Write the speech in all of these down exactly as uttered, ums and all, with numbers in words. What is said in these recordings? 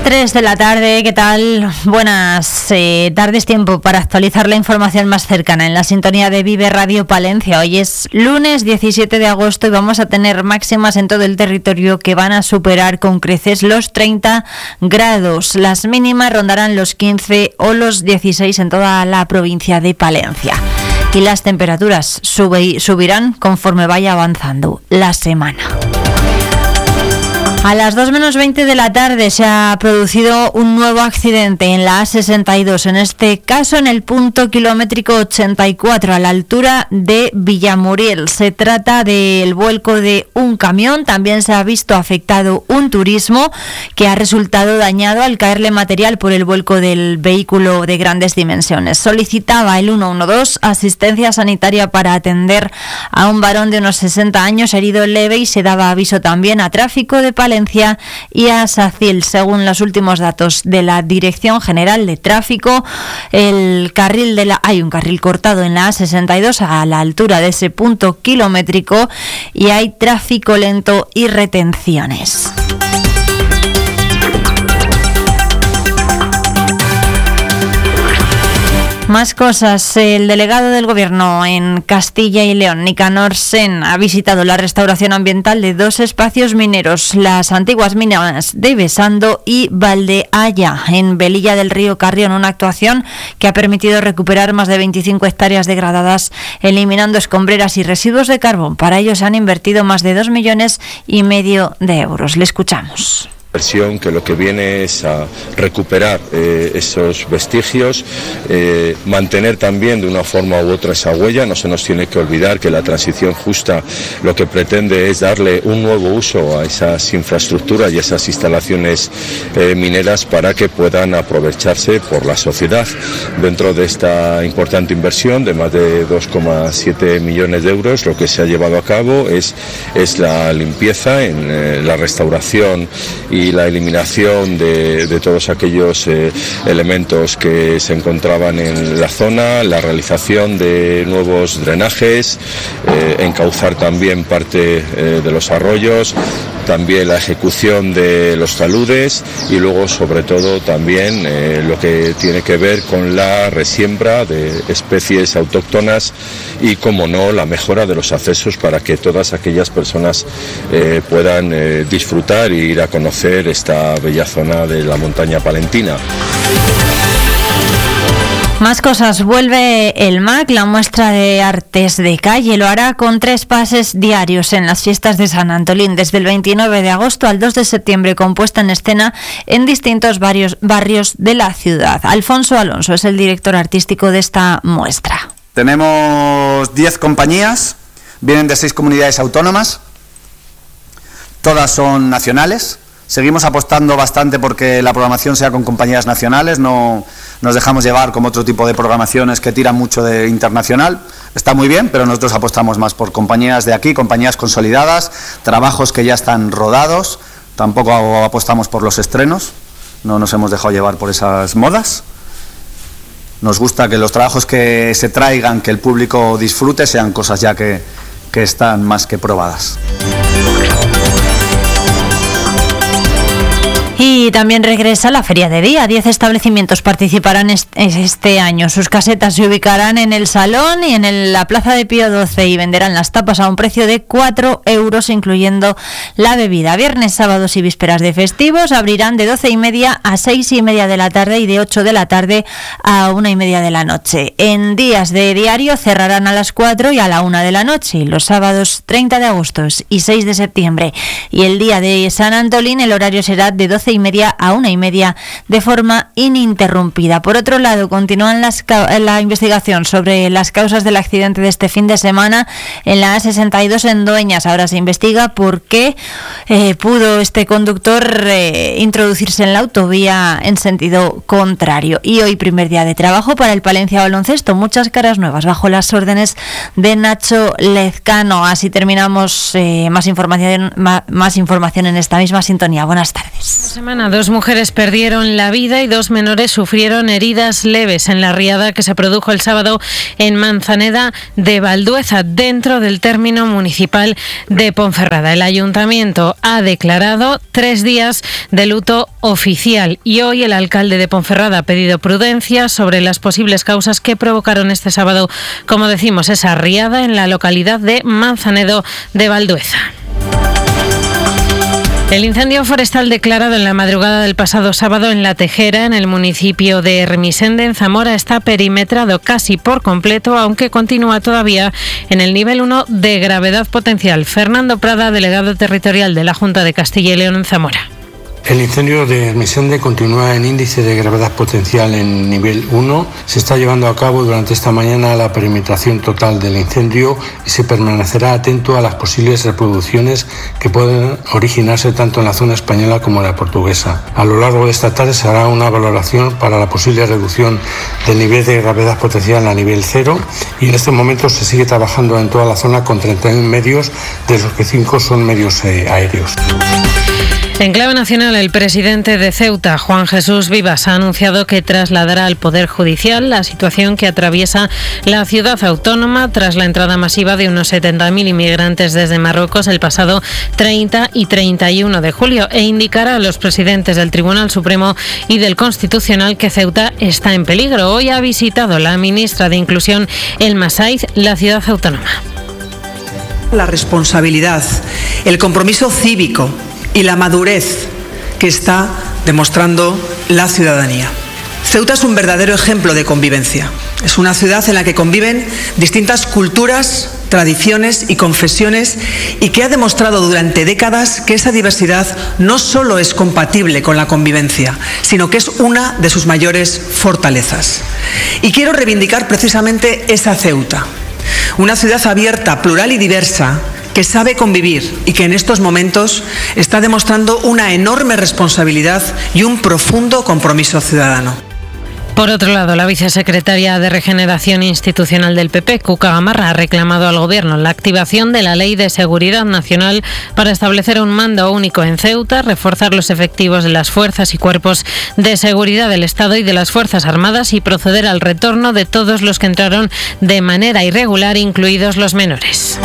tres de la tarde, ¿qué tal? Buenas eh, tardes, tiempo para actualizar la información más cercana en la sintonía de Vive Radio Palencia. Hoy es lunes diecisiete de agosto y vamos a tener máximas en todo el territorio que van a superar con creces los treinta grados. Las mínimas rondarán los quince o los dieciséis en toda la provincia de Palencia. Y las temperaturas sube, subirán conforme vaya avanzando la semana. A las dos menos veinte de la tarde se ha producido un nuevo accidente en la A sesenta y dos, en este caso en el punto kilométrico ochenta y cuatro, a la altura de Villamuriel. Se trata del vuelco de un camión. También se ha visto afectado un turismo que ha resultado dañado al caerle material por el vuelco del vehículo de grandes dimensiones. Solicitaba el ciento doce asistencia sanitaria para atender a un varón de unos sesenta años herido leve, y se daba aviso también a tráfico de Palencia y a SACIL. Según los últimos datos de la Dirección General de Tráfico, el carril de la hay un carril cortado en la A sesenta y dos a la altura de ese punto kilométrico y hay tráfico lento y retenciones. Más cosas. El delegado del Gobierno en Castilla y León, Nicanor Sen, ha visitado la restauración ambiental de dos espacios mineros, las antiguas minas de Besando y Valdeaya, en Velilla del Río Carrión, una actuación que ha permitido recuperar más de veinticinco hectáreas degradadas, eliminando escombreras y residuos de carbón. Para ello se han invertido más de dos millones y medio de euros. Le escuchamos. Que lo que viene es a recuperar eh, esos vestigios, eh, mantener también de una forma u otra esa huella. No se nos tiene que olvidar que la transición justa lo que pretende es darle un nuevo uso a esas infraestructuras y esas instalaciones eh, mineras para que puedan aprovecharse por la sociedad. Dentro de esta importante inversión de más de dos coma siete millones de euros, lo que se ha llevado a cabo es, es la limpieza, en eh, la restauración y y la eliminación de, de todos aquellos eh, elementos que se encontraban en la zona, la realización de nuevos drenajes, eh, encauzar también parte eh, de los arroyos, también la ejecución de los taludes y luego sobre todo también eh, lo que tiene que ver con la resiembra de especies autóctonas y, como no, la mejora de los accesos para que todas aquellas personas eh, puedan eh, disfrutar e ir a conocer esta bella zona de la montaña palentina. Más cosas. Vuelve el M A C, la muestra de artes de calle. Lo hará con tres pases diarios en las fiestas de San Antolín, desde el veintinueve de agosto al dos de septiembre, con puesta en escena en distintos barrios, barrios de la ciudad. Alfonso Alonso es el director artístico de esta muestra. Tenemos diez compañías, vienen de seis comunidades autónomas, todas son nacionales. Seguimos apostando bastante porque la programación sea con compañías nacionales, no nos dejamos llevar como otro tipo de programaciones que tiran mucho de internacional. Está muy bien, pero nosotros apostamos más por compañías de aquí, compañías consolidadas, trabajos que ya están rodados. Tampoco apostamos por los estrenos, no nos hemos dejado llevar por esas modas. Nos gusta que los trabajos que se traigan, que el público disfrute, sean cosas ya que, que están más que probadas. Y también regresa la Feria de Día. Diez establecimientos participarán este año. Sus casetas se ubicarán en el Salón y en el, la Plaza de Pío doce, y venderán las tapas a un precio de cuatro euros, incluyendo la bebida. Viernes, sábados y vísperas de festivos abrirán de doce y media a seis y media de la tarde y de ocho de la tarde a una y media de la noche. En días de diario cerrarán a las cuatro y a la una de la noche. Y los sábados treinta de agosto y seis de septiembre y el día de San Antolín, el horario será de doce y media a una y media de forma ininterrumpida. Por otro lado, continúan las, la investigación sobre las causas del accidente de este fin de semana en la A sesenta y dos en Dueñas. Ahora se investiga por qué eh, pudo este conductor eh, introducirse en la autovía en sentido contrario. Y hoy, primer día de trabajo para el Palencia Baloncesto, muchas caras nuevas bajo las órdenes de Nacho Lezcano. Así terminamos. eh, más información, más, más información en esta misma sintonía. Buenas tardes. Semana, dos mujeres perdieron la vida y dos menores sufrieron heridas leves en la riada que se produjo el sábado en Manzaneda de Valdueza, dentro del término municipal de Ponferrada. El ayuntamiento ha declarado tres días de luto oficial y hoy el alcalde de Ponferrada ha pedido prudencia sobre las posibles causas que provocaron este sábado, como decimos, esa riada en la localidad de Manzanedo de Valdueza. El incendio forestal declarado en la madrugada del pasado sábado en La Tejera, en el municipio de Ermisende, en Zamora, está perimetrado casi por completo, aunque continúa todavía en el nivel uno de gravedad potencial. Fernando Prada, delegado territorial de la Junta de Castilla y León en Zamora. El incendio de Ermisende continúa en índice de gravedad potencial en nivel uno. Se está llevando a cabo durante esta mañana la perimetración total del incendio y se permanecerá atento a las posibles reproducciones que pueden originarse tanto en la zona española como en la portuguesa. A lo largo de esta tarde se hará una valoración para la posible reducción del nivel de gravedad potencial a nivel cero y en este momento se sigue trabajando en toda la zona con treinta y uno medios, de los que cinco son medios eh, aéreos. En clave nacional, el presidente de Ceuta, Juan Jesús Vivas, ha anunciado que trasladará al Poder Judicial la situación que atraviesa la ciudad autónoma tras la entrada masiva de unos setenta mil inmigrantes desde Marruecos el pasado treinta y treinta y uno de julio e indicará a los presidentes del Tribunal Supremo y del Constitucional que Ceuta está en peligro. Hoy ha visitado la ministra de Inclusión, Elma Saiz, la ciudad autónoma. La responsabilidad, el compromiso cívico y la madurez que está demostrando la ciudadanía. Ceuta es un verdadero ejemplo de convivencia. Es una ciudad en la que conviven distintas culturas, tradiciones y confesiones y que ha demostrado durante décadas que esa diversidad no solo es compatible con la convivencia, sino que es una de sus mayores fortalezas. Y quiero reivindicar precisamente esa Ceuta, una ciudad abierta, plural y diversa, que sabe convivir y que en estos momentos está demostrando una enorme responsabilidad y un profundo compromiso ciudadano. Por otro lado, la vicesecretaria de Regeneración Institucional del P P, Cuca Gamarra, ha reclamado al Gobierno la activación de la Ley de Seguridad Nacional para establecer un mando único en Ceuta, reforzar los efectivos de las fuerzas y cuerpos de seguridad del Estado y de las Fuerzas Armadas y proceder al retorno de todos los que entraron de manera irregular, incluidos los menores.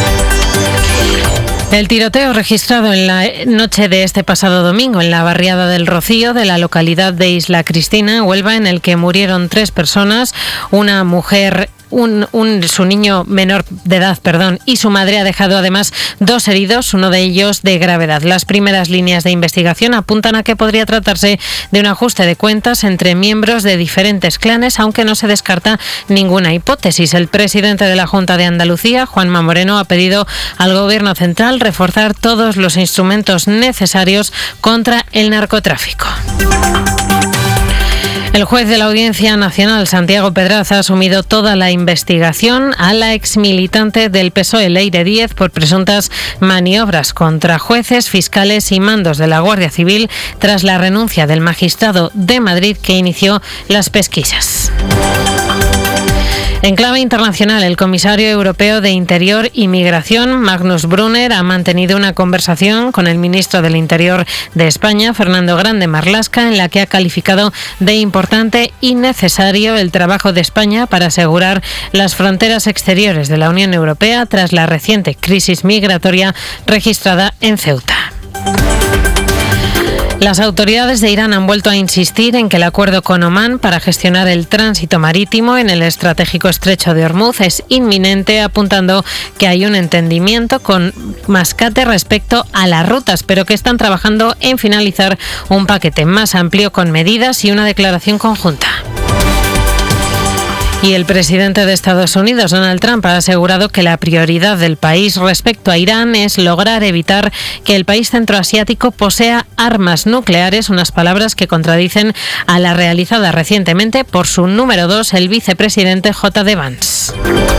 El tiroteo registrado en la noche de este pasado domingo en la barriada del Rocío de la localidad de Isla Cristina, Huelva, en el que murieron tres personas, una mujer, un, un, su niño menor de edad, perdón, y su madre, ha dejado además dos heridos, uno de ellos de gravedad. Las primeras líneas de investigación apuntan a que podría tratarse de un ajuste de cuentas entre miembros de diferentes clanes, aunque no se descarta ninguna hipótesis. El presidente de la Junta de Andalucía, Juanma Moreno, ha pedido al Gobierno central reforzar todos los instrumentos necesarios contra el narcotráfico. El juez de la Audiencia Nacional, Santiago Pedraza, ha asumido toda la investigación a la exmilitante del P S O E, Leire Díez, por presuntas maniobras contra jueces, fiscales y mandos de la Guardia Civil tras la renuncia del magistrado de Madrid que inició las pesquisas. En clave internacional, el comisario europeo de Interior y Migración, Magnus Brunner, ha mantenido una conversación con el ministro del Interior de España, Fernando Grande Marlaska, en la que ha calificado de importante y necesario el trabajo de España para asegurar las fronteras exteriores de la Unión Europea tras la reciente crisis migratoria registrada en Ceuta. Las autoridades de Irán han vuelto a insistir en que el acuerdo con Omán para gestionar el tránsito marítimo en el estratégico estrecho de Hormuz es inminente, apuntando que hay un entendimiento con Mascate respecto a las rutas, pero que están trabajando en finalizar un paquete más amplio con medidas y una declaración conjunta. Y el presidente de Estados Unidos, Donald Trump, ha asegurado que la prioridad del país respecto a Irán es lograr evitar que el país centroasiático posea armas nucleares, unas palabras que contradicen a la realizada recientemente por su número dos, el vicepresidente J D Vance.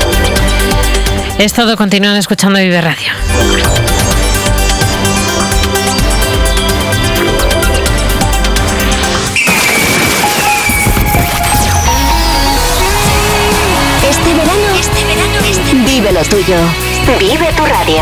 Es todo, continúan escuchando Vive Radio. Vive lo tuyo. Vive tu radio.